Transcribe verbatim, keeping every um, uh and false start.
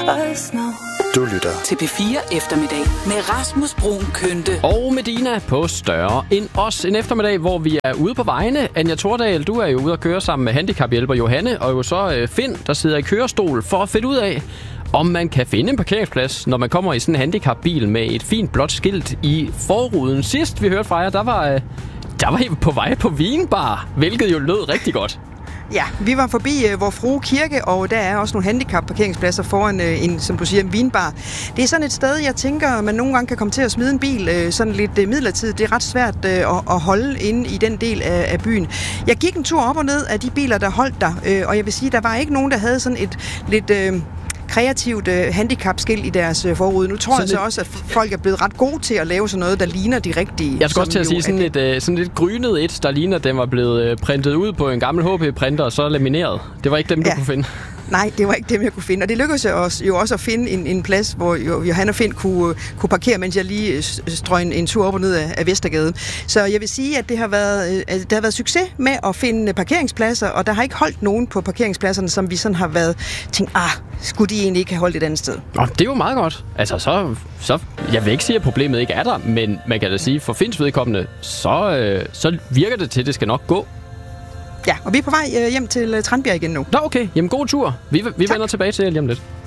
Du lytter til P fire Eftermiddag med Rasmus Bruun Kynte. Og Medina på Større end os. En eftermiddag, hvor vi er ude på vejene. Anja Thordal, du er jo ude at køre sammen med handicaphjælper Johanne, og jo så Finn, der sidder i kørestol, for at finde ud af, om man kan finde en parkeringsplads, når man kommer i sådan en handicapbil med et fint blåt skilt i forruden. Sidst vi hørte fra jer, der var, der var I på vej på Vinbar, hvilket jo lød rigtig godt. Ja, vi var forbi uh, Vor Frue Kirke, og der er også nogle handicap-parkeringspladser foran uh, en, som du siger, en vinbar. Det er sådan et sted, jeg tænker, man nogle gange kan komme til at smide en bil uh, sådan lidt uh, midlertidigt. Det er ret svært uh, at, at holde inde i den del af, af byen. Jeg gik en tur op og ned af de biler, der holdt der, uh, og jeg vil sige, der var ikke nogen, der havde sådan et lidt... Uh, kreativt uh, handicapskilt i deres uh, forrude. Nu tror så jeg så lidt... også, at folk er blevet ret gode til at lave sådan noget, der ligner de rigtige. Jeg skal også til at sige sådan et, uh, sådan lidt grynet et, der ligner, den var blevet uh, printet ud på en gammel H P-printer og så lamineret. Det var ikke dem, du ja. kunne finde. Nej, det var ikke dem, jeg kunne finde. Og det lykkedes os jo også at finde en, en plads, hvor Johanne og Finn kunne, kunne parkere, mens jeg lige strøg en, en tur op og ned af, af Vestergade. Så jeg vil sige, at det har været, at det har været succes med at finde parkeringspladser, og der har ikke holdt nogen på parkeringspladserne, som vi sådan har været tænkt, ah, skulle de egentlig ikke have holdt et andet sted? Nå, det er jo meget godt. Altså, så, så jeg vil ikke sige, at problemet ikke er der, men man kan da sige, for Finns vedkommende, så, øh, så virker det til, at det skal nok gå. Ja, og vi er på vej hjem til Tranbjerg igen nu. Nå, okay. Jamen, god tur. Vi, vi vender tilbage til jer lige om lidt.